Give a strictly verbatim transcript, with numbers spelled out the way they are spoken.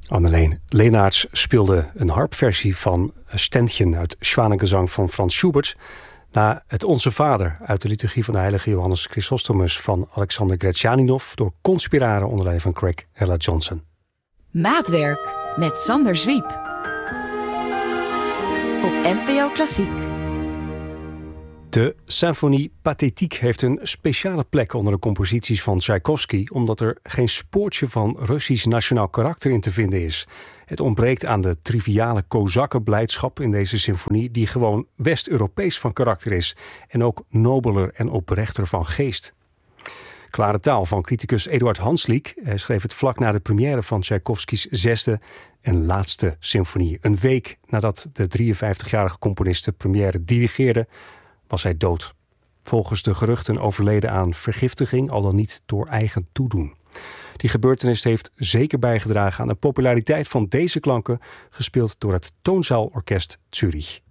Anneleen Leenaerts speelde een harpversie van Ständchen uit Schwanengezang van Franz Schubert na het Onze Vader uit de liturgie van de heilige Johannes Chrysostomus van Alexander Gretchaninov door Conspirare onder leiding van Craig Ella Johnson. Maatwerk met Sander Zwiep op N P O Klassiek. De symfonie Pathétique heeft een speciale plek onder de composities van Tchaikovsky, omdat er geen spoortje van Russisch nationaal karakter in te vinden is. Het ontbreekt aan de triviale kozakkenblijdschap in deze symfonie, die gewoon West-Europees van karakter is en ook nobeler en oprechter van geest. Klare taal van criticus Eduard Hanslick. Hij schreef het vlak na de première van Tchaikovskys zesde en laatste symfonie. Een week nadat de drieënvijftigjarige componist de première dirigeerde, was hij dood. Volgens de geruchten overleden aan vergiftiging, al dan niet door eigen toedoen. Die gebeurtenis heeft zeker bijgedragen aan de populariteit van deze klanken, gespeeld door het Toonzaalorkest Zürich.